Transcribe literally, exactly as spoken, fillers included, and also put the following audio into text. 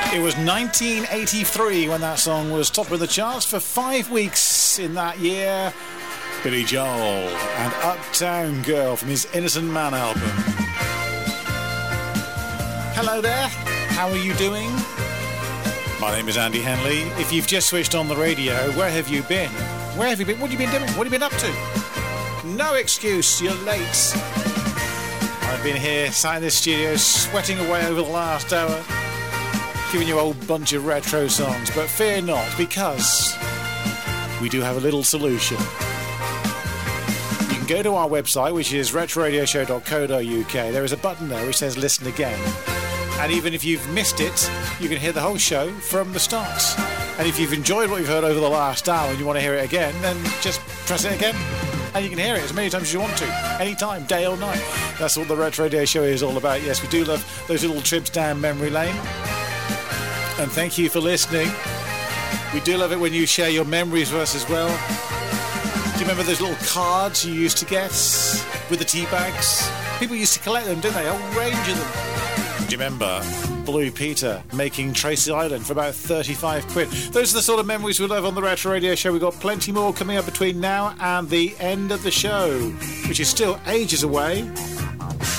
It was nineteen eighty-three when that song was top of the charts for five weeks in that year. Billy Joel and Uptown Girl from his Innocent Man album. Hello there, how are you doing? My name is Andy Henley. If you've just switched on the radio, where have you been? Where have you been? What have you been doing? What have you been up to? No excuse, you're late. I've been here, sat in this studio, sweating away over the last hour, giving you a whole bunch of retro songs, but fear not, because we do have a little solution. You can go to our website, which is retro radio show dot co dot uk. There is a button there which says listen again, and even if you've missed it, you can hear the whole show from the start. And if you've enjoyed what you've heard over the last hour and you want to hear it again, then just press it again and you can hear it as many times as you want to, anytime, day or night. That's what the Retro Radio Show is all about. Yes, we do love those little trips down memory lane. And thank you for listening. We do love it when you share your memories with us as well. Do you remember those little cards you used to get with the tea bags? People used to collect them, didn't they? A whole range of them. Do you remember Blue Peter making Tracy Island for about thirty-five quid? Those are the sort of memories we love on the Retro Radio Show. We've got plenty more coming up between now and the end of the show, which is still ages away.